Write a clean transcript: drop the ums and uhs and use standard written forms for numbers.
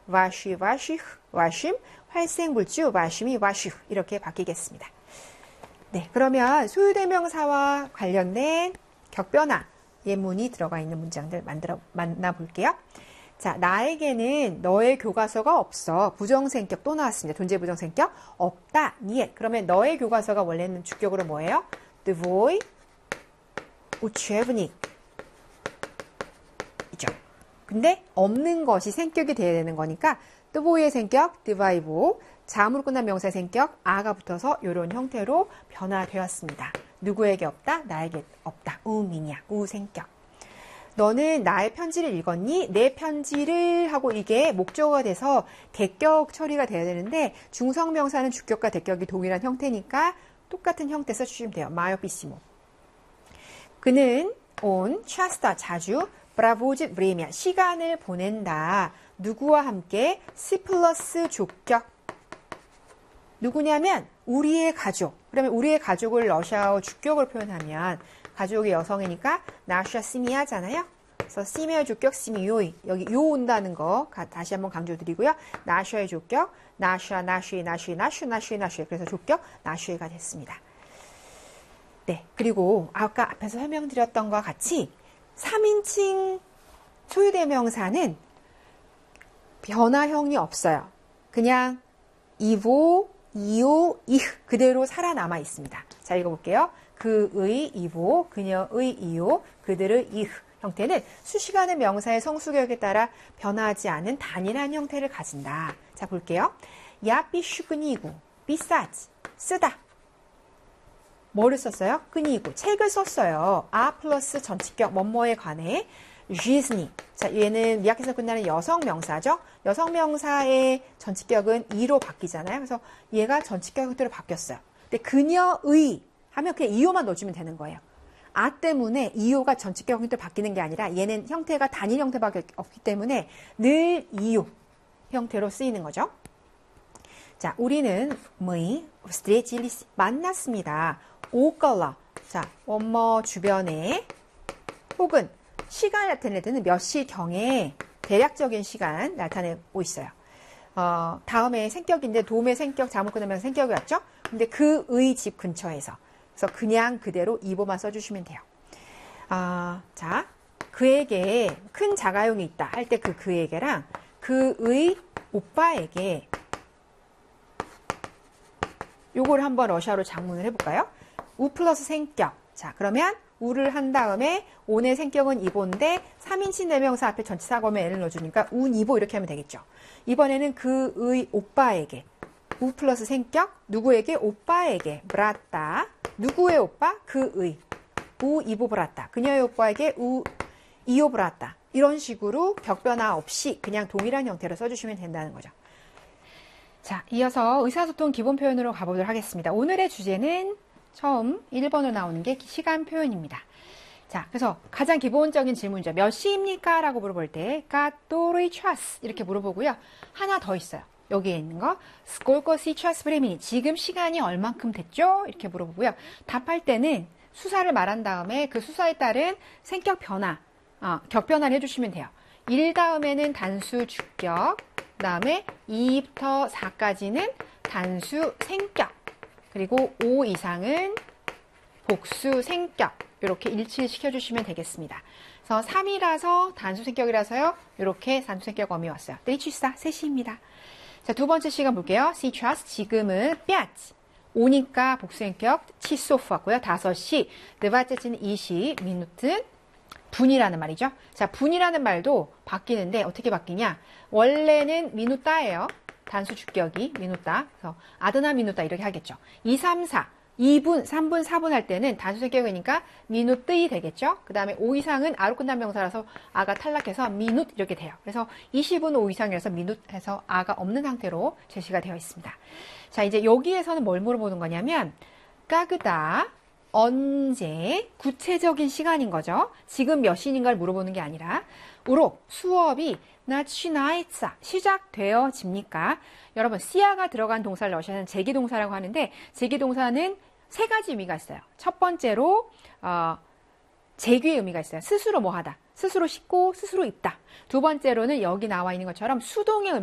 와쉬, 와쉬, 와쉼, 활생불주, 와쉼이 와쉬 이렇게 바뀌겠습니다. 네, 그러면 소유대명사와 관련된 격변화 예문이 들어가 있는 문장들 만나볼게요. 자, 나에게는 너의 교과서가 없어. 부정생격 또 나왔습니다. 존재 부정생격 없다. niet. 그러면 너의 교과서가 원래는 주격으로 뭐예요? Твой учебник 이죠. 근데 없는 것이 생격이 돼야 되는 거니까 тво의 생격, твоего 자음으로 끝난 명사의 생격 아가 붙어서 이런 형태로 변화되었습니다. 누구에게 없다? 나에게 없다. 우민이야. 우생격. 너는 나의 편지를 읽었니? 내 편지를 하고 이게 목적어가 돼서 대격 처리가 돼야 되는데 중성명사는 주격과 대격이 동일한 형태니까 똑같은 형태 써주시면 돼요. 마요비시모. 그는 온 часто 자주 브라보즈 브레미아 시간을 보낸다. 누구와 함께 C 플러스 조격. 누구냐면 우리의 가족. 그러면 우리의 가족을 러시아어 주격을 표현하면 가족이 여성이니까 나샤 시미야잖아요. 그래서 시미의 조격 시미요이. 여기 요 온다는 거 다시 한번 강조드리고요. 나샤의 조격 나샤 나쉬 나쉬 나쉬 나쉬 나쉬. 그래서 조격 나쉬가 됐습니다. 네. 그리고 아까 앞에서 설명드렸던 것과 같이 3인칭 소유대명사는 변화형이 없어요. 그냥 이보, 이오, 이흐 그대로 살아남아 있습니다. 자, 읽어볼게요. 그의 이보, 그녀의 이오, 그들의 이흐 형태는 수식하는 명사의 성수격에 따라 변화하지 않은 단일한 형태를 가진다. 자, 볼게요. 야 삐슈근이고, 비싸지, 쓰다. 뭐를 썼어요? 끈이고 책을 썼어요. 아 플러스 전치격 뭐뭐에 관해 жизни. 자, 얘는 미약해서 끝나는 여성 명사죠. 여성 명사의 전치격은 이로 바뀌잖아요. 그래서 얘가 전치격 형태로 바뀌었어요. 근데 그녀의 하면 그냥 이오만 넣어주면 되는 거예요. 아 때문에 이오가 전치격 형태로 바뀌는 게 아니라 얘는 형태가 단일 형태밖에 없기 때문에 늘 이오 형태로 쓰이는 거죠. 자, 우리는 뭐이 встретились 만났습니다. 오컬러. 자, 원머 주변에 혹은 시간을 나타낼 때는 몇 시경에 대략적인 시간 나타내고 있어요. 다음에 생격인데 도움의 생격 잘못 끝나면 생격이 왔죠? 근데 그의 집 근처에서. 그래서 그냥 그대로 이보만 써주시면 돼요. 자, 그에게 큰 자가용이 있다 할 때 그에게랑 그의 오빠에게 요걸 한번 러시아로 작문을 해볼까요? 우 플러스 생격. 자, 그러면 우를 한 다음에 온의 생격은 이보인데 3인칭 대명사 앞에 전치사검에 L을 넣어주니까 운 이보 이렇게 하면 되겠죠. 이번에는 그의 오빠에게 우 플러스 생격 누구에게? 오빠에게 브라따. 누구의 오빠? 그의 우 이보 브라따. 그녀의 오빠에게 우 이오 브라따. 이런 식으로 격변화 없이 그냥 동일한 형태로 써주시면 된다는 거죠. 자, 이어서 의사소통 기본 표현으로 가보도록 하겠습니다. 오늘의 주제는 처음 1번으로 나오는 게 시간 표현입니다. 자, 그래서 가장 기본적인 질문이죠. 몇 시입니까? 라고 물어볼 때 까또르이 차스 이렇게 물어보고요. 하나 더 있어요. 여기에 있는 거 스콜코 시차스 브레미니 지금 시간이 얼만큼 됐죠? 이렇게 물어보고요. 답할 때는 수사를 말한 다음에 그 수사에 따른 생격 변화, 격변화를 해주시면 돼요. 1 다음에는 단수 주격, 그 다음에 2부터 4까지는 단수 생격, 그리고 5 이상은 복수 생격 이렇게 일치시켜 주시면 되겠습니다. 그래서 3이라서 단수 생격이라서요. 이렇게 단수 생격 어미 왔어요. 트리치사 3시입니다. 자, 두 번째 시간 볼게요. 시차스 지금은 5니까 복수 생격 치소프 왔고요. 5시 드바체치는 2시 미누튼 분이라는 말이죠. 자, 분이라는 말도 바뀌는데 어떻게 바뀌냐? 원래는 미누따예요. 단수 주격이 미누따. 그래서 아드나 미누따 이렇게 하겠죠. 2, 3, 4, 2분, 3분, 4분 할 때는 단수 생격이니까 미누뜨이 되겠죠. 그 다음에 5 이상은 아로 끝난 명사라서 아가 탈락해서 미누트 이렇게 돼요. 그래서 20은 5 이상이라서 미누트해서 아가 없는 상태로 제시가 되어 있습니다. 자, 이제 여기에서는 뭘 물어보는 거냐면 까그다 언제 구체적인 시간인 거죠. 지금 몇 시인가를 물어보는 게 아니라 우로 수업이 나치나이차 시작되어집니까? 여러분 시야가 들어간 동사를 러시아는 제기동사라고 하는데 제기동사는 3가지 의미가 있어요. 첫 번째로 제귀의 의미가 있어요. 스스로 뭐 하다. 스스로 씻고 스스로 입다. 두 번째로는 여기 나와 있는 것처럼 수동의